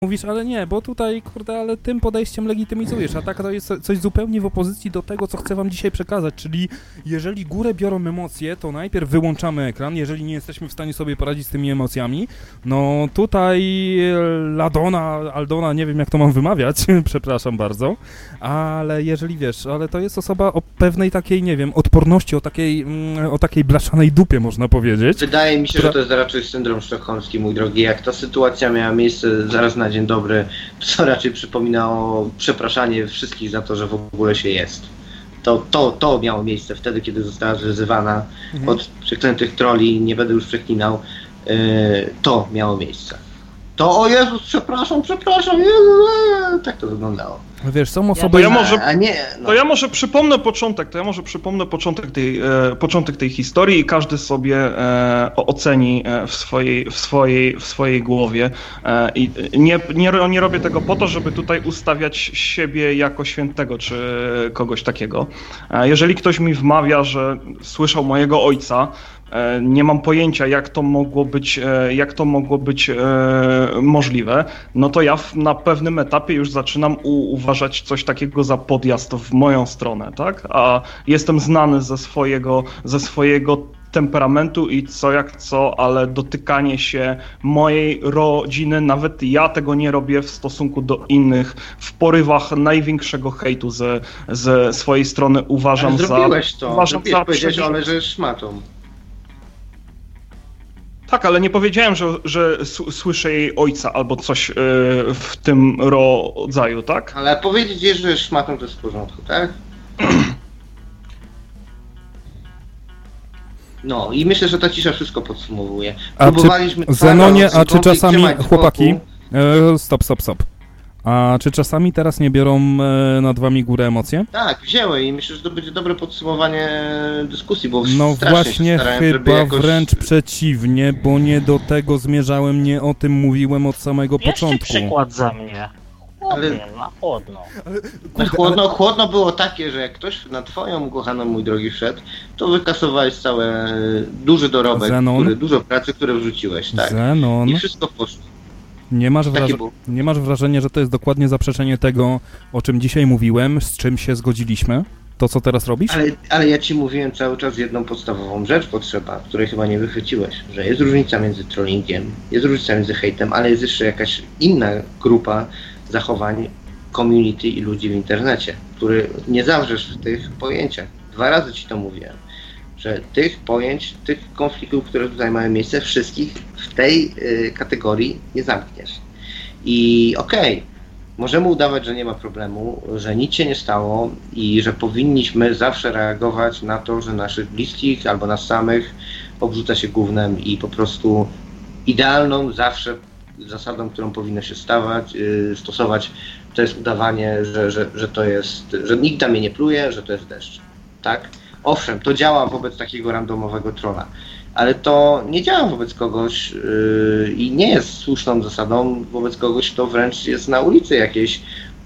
mówisz, ale nie, bo tutaj, kurde, ale tym podejściem legitymizujesz, a tak to jest coś zupełnie w opozycji do tego, co chcę wam dzisiaj przekazać, czyli jeżeli górę biorą emocje, to najpierw wyłączamy ekran, jeżeli nie jesteśmy w stanie sobie poradzić z tymi emocjami, no tutaj Aldona, nie wiem jak to mam wymawiać, przepraszam bardzo, ale jeżeli wiesz, ale to jest osoba o pewnej takiej, nie wiem, odporności, o takiej blaszanej dupie, można powiedzieć. Wydaje mi się, że to jest raczej syndrom sztokholmski, mój drogi. Jak ta sytuacja miała miejsce zaraz na dzień dobry, to raczej przypominało przepraszanie wszystkich za to, że w ogóle się jest. To miało miejsce wtedy, kiedy została wyzywana od przeklętych troli, nie będę już przeklinał. To miało miejsce. To o Jezus, przepraszam, Jezu, tak to wyglądało. Wiesz, są osoby... Ja może przypomnę początek tej historii i każdy sobie oceni w swojej głowie. I nie robię tego po to, żeby tutaj ustawiać siebie jako świętego czy kogoś takiego. Jeżeli ktoś mi wmawia, że słyszał mojego ojca, nie mam pojęcia, jak to mogło być możliwe, no to ja na pewnym etapie już zaczynam uważać coś takiego za podjazd w moją stronę, tak? A jestem znany ze swojego temperamentu i co jak co, ale dotykanie się mojej rodziny, nawet ja tego nie robię w stosunku do innych, w porywach największego hejtu ze swojej strony uważam ale za... Zrobiłeś to, powiedziałeś, ale że szmatą. Tak, ale nie powiedziałem, że słyszę jej ojca albo coś w tym rodzaju, tak? Ale powiedzieć, że szmatą to jest w porządku, tak? No i myślę, że ta cisza wszystko podsumowuje. Próbowaliśmy Zenonie, a czy czasami, chłopaki, stop. A czy czasami teraz nie biorą nad wami górę emocje? Tak, wzięły i myślę, że to będzie dobre podsumowanie dyskusji, bo no właśnie starałem, chyba jakoś... wręcz przeciwnie, bo nie do tego zmierzałem, nie o tym mówiłem od samego początku. Jeszcze przykład za mnie. Na chłodno. Chłodno było takie, że jak ktoś na twoją ukochaną, mój drogi, wszedł, to wykasowałeś duży dorobek, dużo pracy, które wrzuciłeś, tak? Zenon. I wszystko poszło. Nie masz wrażenia, że to jest dokładnie zaprzeczenie tego, o czym dzisiaj mówiłem, z czym się zgodziliśmy? To, co teraz robisz? Ale ja ci mówiłem cały czas jedną podstawową rzecz której chyba nie wychwyciłeś, że jest różnica między trollingiem, jest różnica między hejtem, ale jest jeszcze jakaś inna grupa zachowań community i ludzi w internecie, który nie zawrzesz w tych pojęciach. 2 razy ci to mówiłem, że tych pojęć, tych konfliktów, które tutaj mają miejsce, wszystkich w tej kategorii nie zamkniesz. I okej, możemy udawać, że nie ma problemu, że nic się nie stało i że powinniśmy zawsze reagować na to, że naszych bliskich albo nas samych obrzuca się gównem i po prostu idealną zawsze zasadą, którą powinno się stosować, to jest udawanie, że to jest, że nikt na mnie nie pluje, że to jest deszcz, tak? Owszem, to działa wobec takiego randomowego trolla, ale to nie działa wobec kogoś i nie jest słuszną zasadą wobec kogoś, kto wręcz jest na ulicy jakiejś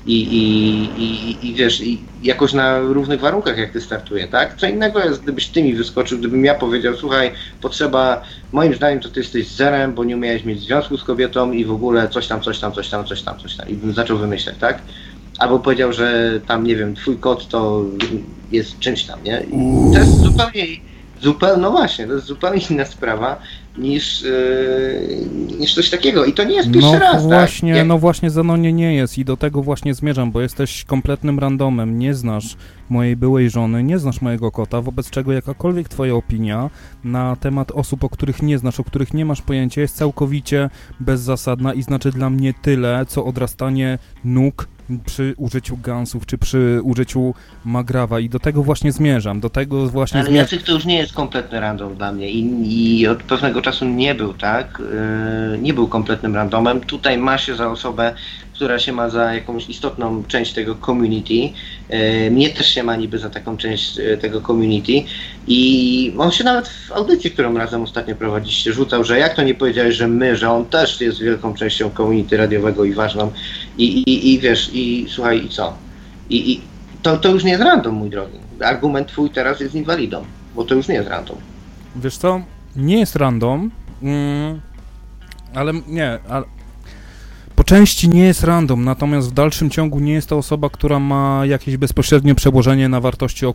i wiesz, i jakoś na równych warunkach jak ty startuje, tak? Co innego jest, gdybyś ty mi wyskoczył, gdybym ja powiedział, słuchaj, potrzeba, moim zdaniem to ty jesteś zerem, bo nie umiałeś mieć związku z kobietą i w ogóle coś tam i bym zaczął wymyślać, tak? Albo powiedział, że tam, nie wiem, twój kot to jest czymś tam, nie? I to jest no właśnie, to jest zupełnie inna sprawa niż coś takiego. I to nie jest pierwszy raz, właśnie, tak? No właśnie, Zenonie nie jest i do tego właśnie zmierzam, bo jesteś kompletnym randomem, nie znasz mojej byłej żony, nie znasz mojego kota, wobec czego jakakolwiek twoja opinia na temat osób, o których nie znasz, o których nie masz pojęcia, jest całkowicie bezzasadna i znaczy dla mnie tyle, co odrastanie nóg przy użyciu Gansów, czy przy użyciu Magrawa i do tego właśnie zmierzam, Ale Jacek to już nie jest kompletny random dla mnie i od pewnego czasu nie był, tak? Nie był kompletnym randomem. Tutaj ma się za osobę, która się ma za jakąś istotną część tego community. Mnie też się ma niby za taką część tego community i on się nawet w audycji, którą razem ostatnio prowadziliście, rzucał, że jak to nie powiedziałeś, że on też jest wielką częścią community radiowego i ważną i wiesz, i słuchaj, i co? I to już nie jest random, mój drogi. Argument twój teraz jest inwalidą, bo to już nie jest random. Wiesz co? Nie jest random, ale części nie jest random, natomiast w dalszym ciągu nie jest to osoba, która ma jakieś bezpośrednie przełożenie na wartości,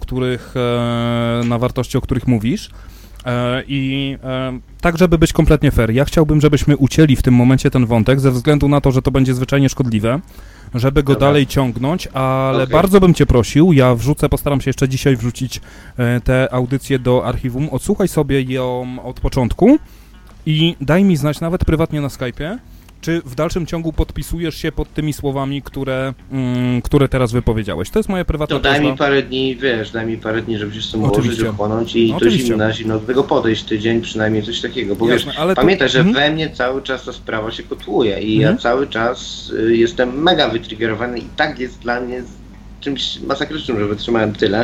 o których mówisz. I tak, żeby być kompletnie fair, ja chciałbym, żebyśmy ucięli w tym momencie ten wątek, ze względu na to, że to będzie zwyczajnie szkodliwe, żeby go dalej ciągnąć, ale bardzo bym cię prosił, postaram się jeszcze dzisiaj wrzucić tę audycję do archiwum, odsłuchaj sobie ją od początku i daj mi znać nawet prywatnie na Skype'ie, czy w dalszym ciągu podpisujesz się pod tymi słowami, które teraz wypowiedziałeś. To jest moja prywatna prośba. To daj mi parę dni, żeby się z tym ułożyć, ochłonąć i na zimno do tego podejść, tydzień przynajmniej, coś takiego. Bo jasne, wiesz, pamiętaj, że we mnie cały czas ta sprawa się kotłuje i ja cały czas jestem mega wytriggerowany i tak jest dla mnie czymś masakrycznym, że wytrzymałem tyle.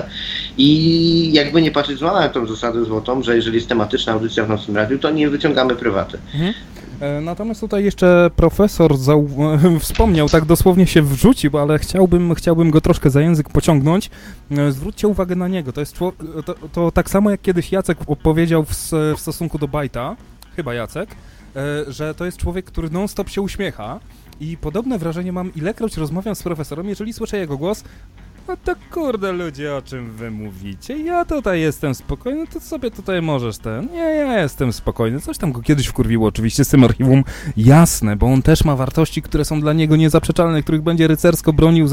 I jakby nie patrzeć, złamałem tą zasadę złotą, że jeżeli jest tematyczna audycja w Nocnym Radiu, to nie wyciągamy prywaty. Natomiast tutaj jeszcze profesor wspomniał, tak dosłownie się wrzucił, ale chciałbym go troszkę za język pociągnąć. Zwróćcie uwagę na niego. To jest to tak samo jak kiedyś Jacek powiedział w stosunku do Bajta, chyba Jacek, że to jest człowiek, który non-stop się uśmiecha i podobne wrażenie mam, ilekroć rozmawiam z profesorem, jeżeli słyszę jego głos, no to kurde ludzie, o czym wy mówicie? Ja tutaj jestem spokojny, to sobie tutaj możesz ja jestem spokojny. Coś tam go kiedyś wkurwiło oczywiście z tym archiwum, jasne, bo on też ma wartości, które są dla niego niezaprzeczalne, których będzie rycersko bronił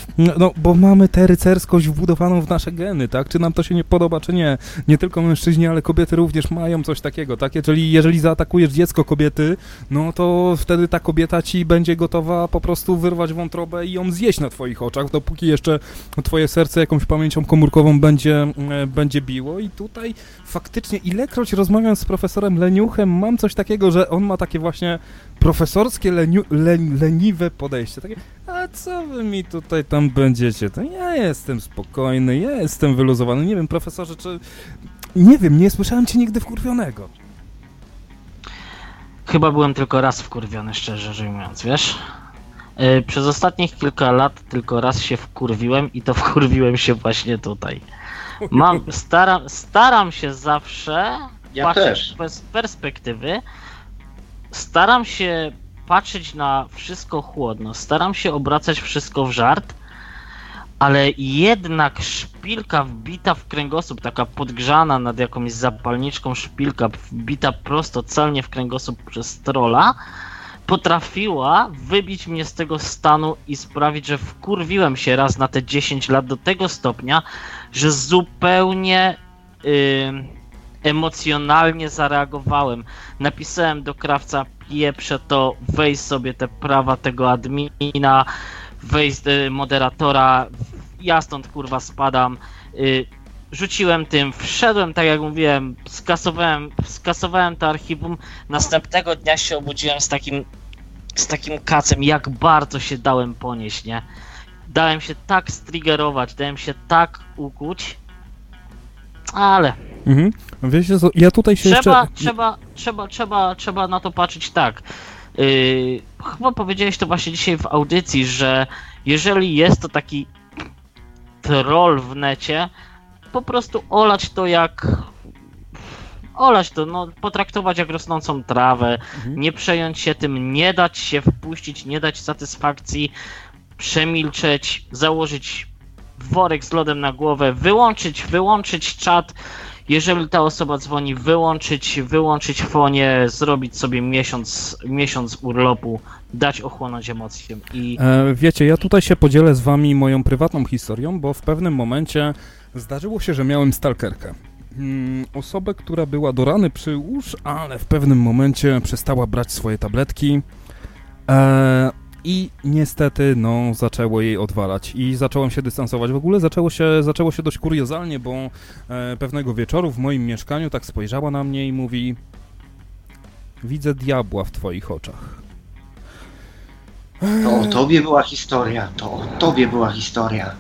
bo mamy tę rycerskość wbudowaną w nasze geny, tak? Czy nam to się nie podoba, czy nie? Nie tylko mężczyźni, ale kobiety również mają coś takiego, tak? Jeżeli zaatakujesz dziecko kobiety, no to wtedy ta kobieta ci będzie gotowa po prostu wyrwać wątrobę i ją zjeść na twoich oczach, dopóki jeszcze twoje serce jakąś pamięcią komórkową będzie biło i tutaj faktycznie ilekroć rozmawiam z profesorem Leniuchem, mam coś takiego, że on ma takie właśnie profesorskie leniwe podejście. Takie, a co wy mi tutaj tam będziecie? To ja jestem spokojny, ja jestem wyluzowany. Nie wiem, profesorze, nie wiem, nie słyszałem cię nigdy wkurwionego. Chyba byłem tylko raz wkurwiony, szczerze rzecz ujmując, wiesz? Przez ostatnich kilka lat tylko raz się wkurwiłem i to wkurwiłem się właśnie tutaj. Staram się zawsze patrzeć bez perspektywy, staram się patrzeć na wszystko chłodno, staram się obracać wszystko w żart, ale jednak szpilka wbita w kręgosłup, taka podgrzana nad jakąś zapalniczką szpilka wbita prosto celnie w kręgosłup przez trolla, potrafiła wybić mnie z tego stanu i sprawić, że wkurwiłem się raz na te 10 lat do tego stopnia, że zupełnie emocjonalnie zareagowałem. Napisałem do Krawca, pieprze to, weź sobie te prawa tego admina, weź moderatora, ja stąd kurwa spadam. Rzuciłem tym, wszedłem, tak jak mówiłem, skasowałem to archiwum, następnego dnia się obudziłem z takim kacem, jak bardzo się dałem ponieść, nie? Dałem się tak striggerować, dałem się tak ukuć, ale... Wiecie co, ja tutaj się Trzeba na to patrzeć tak. Chyba powiedziałeś to właśnie dzisiaj w audycji, że jeżeli jest to taki troll w necie, po prostu olać to, no potraktować jak rosnącą trawę, nie przejąć się tym, nie dać się wpuścić, nie dać satysfakcji, przemilczeć, założyć worek z lodem na głowę, wyłączyć czat, jeżeli ta osoba dzwoni, wyłączyć fonię, zrobić sobie miesiąc urlopu, dać ochłonąć emocjom i... Wiecie, ja tutaj się podzielę z wami moją prywatną historią, bo w pewnym momencie zdarzyło się, że miałem stalkerkę. Osobę, która była do rany przyłóż, ale w pewnym momencie przestała brać swoje tabletki i niestety, no, zaczęło jej odwalać i zacząłem się dystansować. W ogóle zaczęło się dość kuriozalnie, bo pewnego wieczoru w moim mieszkaniu tak spojrzała na mnie i mówi: widzę diabła w twoich oczach. To o tobie była historia.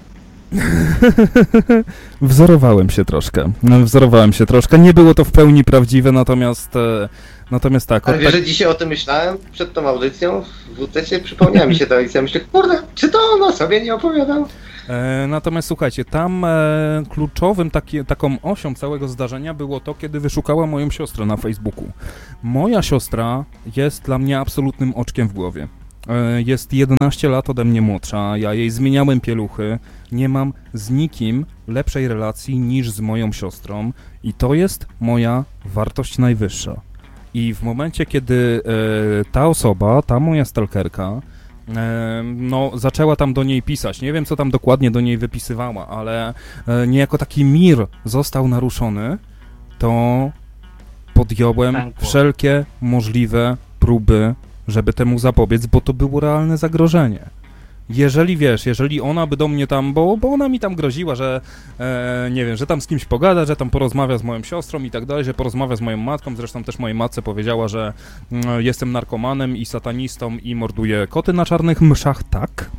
Wzorowałem się troszkę. Nie było to w pełni prawdziwe, natomiast tak. Ale wiesz, że dzisiaj o tym myślałem przed tą audycją w WC-cie, przypomniała mi się ta audycja, myślę, kurde, czy to on o sobie nie opowiadał? Natomiast słuchajcie, tam kluczowym taką osią całego zdarzenia było to, kiedy wyszukała moją siostrę na Facebooku. Moja siostra jest dla mnie absolutnym oczkiem w głowie. jest 11 lat ode mnie młodsza, ja jej zmieniałem pieluchy, nie mam z nikim lepszej relacji niż z moją siostrą i to jest moja wartość najwyższa. I w momencie, kiedy ta osoba, ta moja stalkerka, no, zaczęła tam do niej pisać, nie wiem, co tam dokładnie do niej wypisywała, ale niejako taki mir został naruszony, to podjąłem wszelkie możliwe próby, żeby temu zapobiec, bo to było realne zagrożenie. Jeżeli ona by do mnie tam, bo ona mi tam groziła, że nie wiem, że tam z kimś pogada, że tam porozmawia z moją siostrą i tak dalej, że porozmawia z moją matką, zresztą też mojej matce powiedziała, że jestem narkomanem i satanistą i morduję koty na czarnych mszach, tak.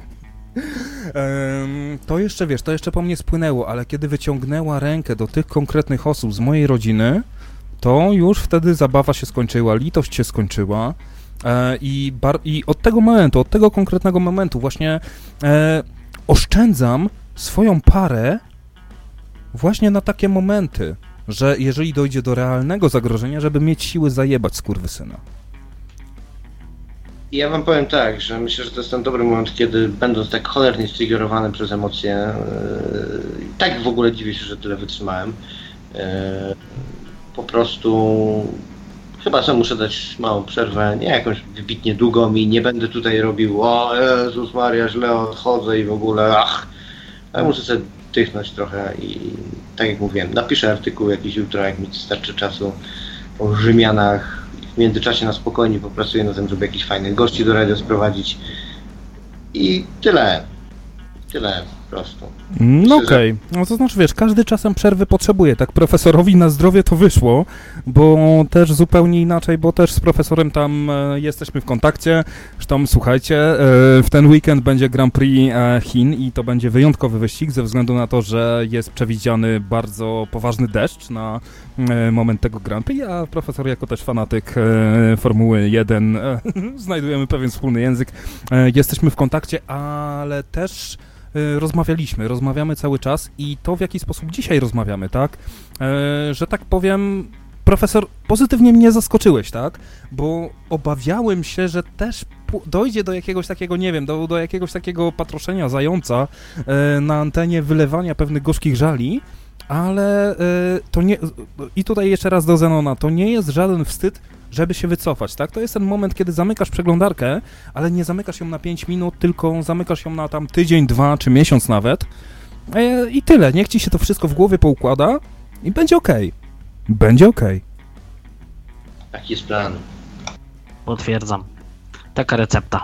To jeszcze, wiesz, to jeszcze po mnie spłynęło, ale kiedy wyciągnęła rękę do tych konkretnych osób z mojej rodziny, to już wtedy zabawa się skończyła, litość się skończyła. I od tego momentu, od tego konkretnego momentu właśnie oszczędzam swoją parę właśnie na takie momenty, że jeżeli dojdzie do realnego zagrożenia, żeby mieć siły zajebać skurwysyna. Ja wam powiem tak, że myślę, że to jest ten dobry moment, kiedy będąc tak cholernie striggerowany przez emocje, tak w ogóle dziwię się, że tyle wytrzymałem, po prostu chyba sam muszę dać małą przerwę, nie jakąś wybitnie długą i nie będę tutaj robił o Jezus Maria, źle odchodzę i w ogóle ale muszę sobie tychnąć trochę i tak jak mówiłem, napiszę artykuł jakiś jutro, jak mi starczy czasu o Rzymianach. W międzyczasie na spokojnie popracuję na tym, żeby jakichś fajnych gości do radia sprowadzić i tyle po prostu. No okej. No to znaczy, wiesz, każdy czasem przerwy potrzebuje, tak profesorowi na zdrowie to wyszło, bo też zupełnie inaczej, bo też z profesorem tam jesteśmy w kontakcie, zresztą słuchajcie, w ten weekend będzie Grand Prix Chin i to będzie wyjątkowy wyścig ze względu na to, że jest przewidziany bardzo poważny deszcz na moment tego Grand Prix, a profesor jako też fanatyk Formuły 1 znajdujemy pewien wspólny język, jesteśmy w kontakcie, ale też rozmawiamy cały czas i to w jaki sposób dzisiaj rozmawiamy, tak? Że tak powiem, profesor, pozytywnie mnie zaskoczyłeś, tak? Bo obawiałem się, że też dojdzie do jakiegoś takiego, nie wiem, do jakiegoś takiego patroszenia zająca na antenie, wylewania pewnych gorzkich żali, ale to nie... I tutaj jeszcze raz do Zenona, to nie jest żaden wstyd, żeby się wycofać, tak? To jest ten moment, kiedy zamykasz przeglądarkę, ale nie zamykasz ją na 5 minut, tylko zamykasz ją na tam tydzień, 2 czy miesiąc nawet i tyle. Niech ci się to wszystko w głowie poukłada i będzie okej. Będzie okej. Taki jest plan. Potwierdzam. Taka recepta.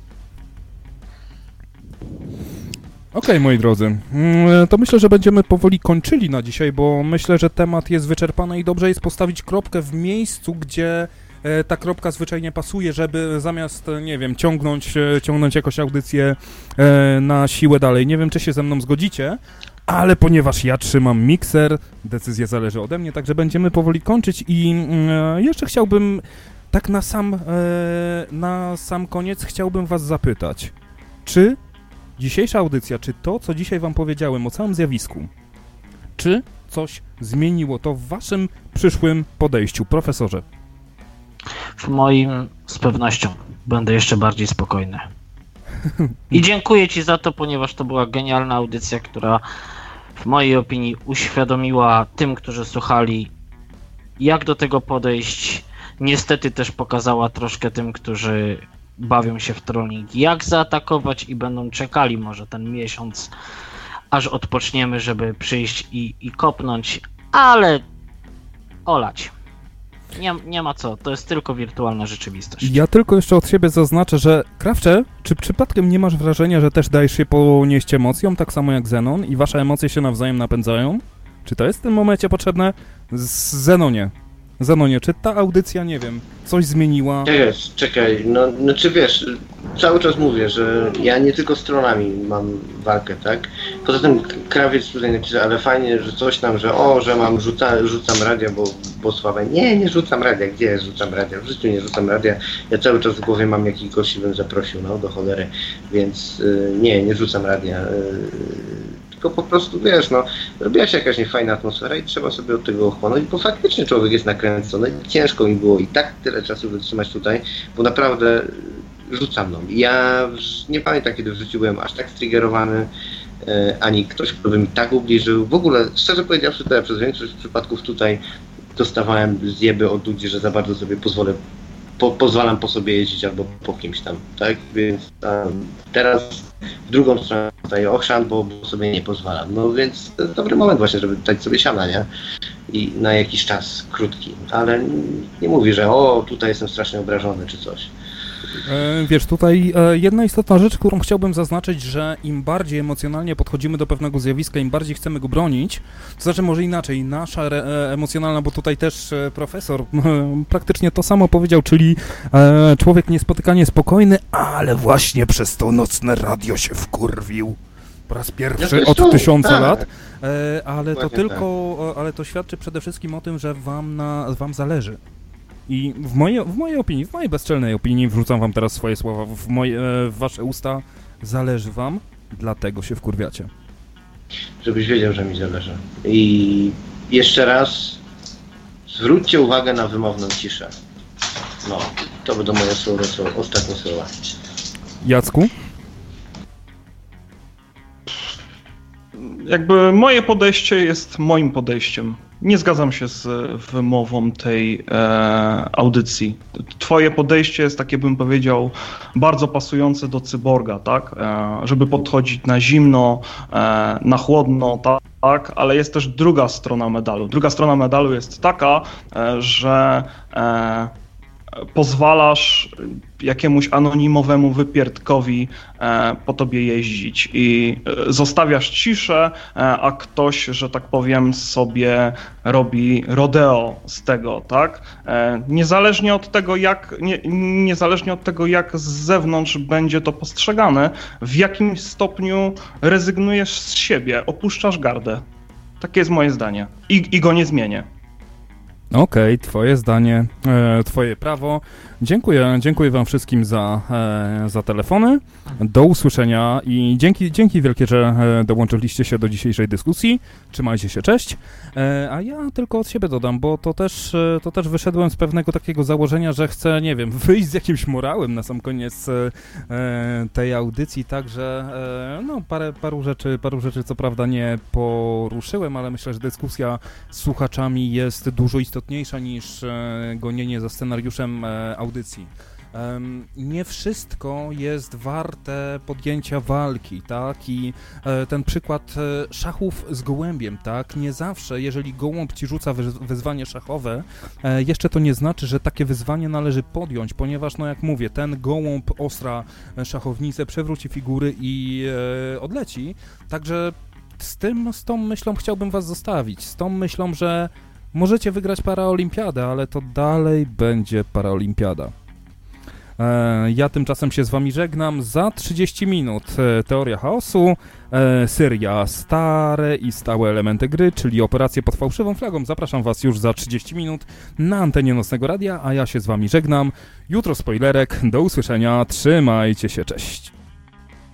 Okej, moi drodzy, to myślę, że będziemy powoli kończyli na dzisiaj, bo myślę, że temat jest wyczerpany i dobrze jest postawić kropkę w miejscu, gdzie ta kropka zwyczajnie pasuje, żeby zamiast, nie wiem, ciągnąć jakoś audycję na siłę dalej. Nie wiem, czy się ze mną zgodzicie, ale ponieważ ja trzymam mikser, decyzja zależy ode mnie, także będziemy powoli kończyć i jeszcze chciałbym, tak na sam koniec chciałbym was zapytać, czy dzisiejsza audycja, czy to, co dzisiaj wam powiedziałem o całym zjawisku, czy coś zmieniło to w waszym przyszłym podejściu, profesorze? W moim z pewnością będę jeszcze bardziej spokojny. I dziękuję ci za to, ponieważ to była genialna audycja, która w mojej opinii uświadomiła tym, którzy słuchali, jak do tego podejść. Niestety też pokazała troszkę tym, którzy bawią się w trolling, jak zaatakować i będą czekali może ten miesiąc, aż odpoczniemy, żeby przyjść i kopnąć, ale olać. Nie ma co, to jest tylko wirtualna rzeczywistość. Ja tylko jeszcze od siebie zaznaczę, że Krawcze, czy przypadkiem nie masz wrażenia, że też dajesz się ponieść emocjom, tak samo jak Zenon i wasze emocje się nawzajem napędzają? Czy to jest w tym momencie potrzebne? Zenonie, czy ta audycja, nie wiem, coś zmieniła? Czekaj, no czy wiesz, cały czas mówię, że ja nie tylko z stronami mam walkę, tak? Poza tym Krawiec tutaj napisał, ale fajnie, że coś tam, że rzucam radia, bo słabe. Nie rzucam radia, gdzie rzucam radia? W życiu nie rzucam radia. Ja cały czas w głowie mam jakich gości bym zaprosił, do cholery, więc nie rzucam radia. Tylko po prostu, wiesz, robiła się jakaś niefajna atmosfera i trzeba sobie od tego ochłonąć, bo faktycznie człowiek jest nakręcony. Ciężko mi było i tak tyle czasu wytrzymać tutaj, bo naprawdę rzuca mną. Ja nie pamiętam, kiedy w życiu byłem aż tak striggerowany, ani ktoś, kto by mi tak ubliżył. W ogóle, szczerze powiedziawszy, to ja przez większość przypadków tutaj dostawałem zjeby od ludzi, że za bardzo sobie pozwalam po sobie jeździć albo po kimś tam, tak? Więc teraz w drugą stronę dostaję ochrzan, bo sobie nie pozwalam. No więc to jest dobry moment właśnie, żeby dać sobie siana, nie? I na jakiś czas krótki, ale nie mówi, że tutaj jestem strasznie obrażony czy coś. Wiesz, tutaj jedna istotna rzecz, którą chciałbym zaznaczyć, że im bardziej emocjonalnie podchodzimy do pewnego zjawiska, im bardziej chcemy go bronić, to znaczy może inaczej, nasza emocjonalna, bo tutaj też profesor praktycznie to samo powiedział, czyli człowiek niespotykanie spokojny, ale właśnie przez to nocne radio się wkurwił. Po raz pierwszy od 1000 lat, ale to świadczy przede wszystkim o tym, że wam zależy. I w mojej opinii, w mojej bezczelnej opinii, wrzucam wam teraz swoje słowa w wasze usta, zależy wam, dlatego się wkurwiacie. Żebyś wiedział, że mi zależy. I jeszcze raz zwróćcie uwagę na wymowną ciszę. No, to będą moje ostatnie słowa. Jacku? Jakby moje podejście jest moim podejściem. Nie zgadzam się z wymową tej audycji. Twoje podejście jest takie, bym powiedział, bardzo pasujące do cyborga, tak? Żeby podchodzić na zimno, na chłodno, tak? Ale jest też druga strona medalu. Druga strona medalu jest taka, że pozwalasz jakiemuś anonimowemu wypierdkowi po tobie jeździć i zostawiasz ciszę, a ktoś, że tak powiem, sobie robi rodeo z tego, tak? Niezależnie od tego, jak z zewnątrz będzie to postrzegane, w jakim stopniu rezygnujesz z siebie, opuszczasz gardę. Takie jest moje zdanie. I go nie zmienię. Okej, twoje zdanie, twoje prawo. Dziękuję wam wszystkim za telefony. Do usłyszenia i dzięki wielkie, że dołączyliście się do dzisiejszej dyskusji. Trzymajcie się, cześć. A ja tylko od siebie dodam, bo to też wyszedłem z pewnego takiego założenia, że chcę, nie wiem, wyjść z jakimś morałem na sam koniec tej audycji, także no paru rzeczy co prawda nie poruszyłem, ale myślę, że dyskusja z słuchaczami jest dużo istotniejsza niż gonienie za scenariuszem audycji. Nie wszystko jest warte podjęcia walki, tak? I ten przykład szachów z gołębiem, tak? Nie zawsze, jeżeli gołąb ci rzuca wyzwanie szachowe, jeszcze to nie znaczy, że takie wyzwanie należy podjąć, ponieważ, no jak mówię, ten gołąb ostra szachownicę, przewróci figury i odleci. Także z tą myślą chciałbym was zostawić, z tą myślą, że możecie wygrać paraolimpiadę, ale to dalej będzie paraolimpiada. Ja tymczasem się z wami żegnam. Za 30 minut Teoria Chaosu, seria Stare i stałe elementy gry, czyli operacje pod fałszywą flagą. Zapraszam was już za 30 minut na antenie Nocnego Radia, a ja się z wami żegnam. Jutro spoilerek. Do usłyszenia. Trzymajcie się. Cześć.